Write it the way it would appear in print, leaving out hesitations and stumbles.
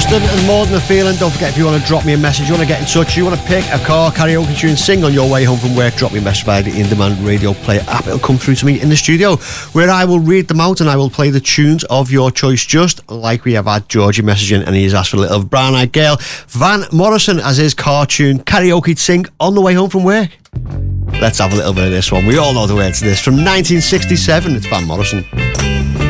Boston and More Than a Feeling. Don't forget, if you want to drop me a message, you want to get in touch, you want to pick a car karaoke tune, sing on your way home from work, drop me a message via the in-demand radio player app. It'll come through to me in the studio, where I will read them out and I will play the tunes of your choice, just like we have had Georgie messaging, and he's asked for a little Brown Eyed Girl, Van Morrison, as his car tune, karaoke to sing on the way home from work. Let's have a little bit of this one. We all know the words to this. From 1967, it's Van Morrison.